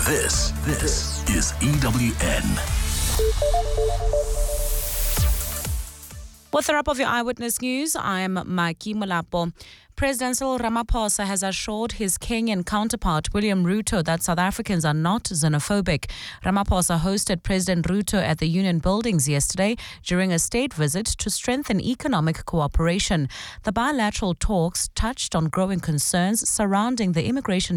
This is EWN. With the wrap of your Eyewitness News, I'm Maki Molapo. President Cyril Ramaphosa has assured his Kenyan counterpart, William Ruto, that South Africans are not xenophobic. Ramaphosa hosted President Ruto at the Union Buildings yesterday during a state visit to strengthen economic cooperation. The bilateral talks touched on growing concerns surrounding the immigration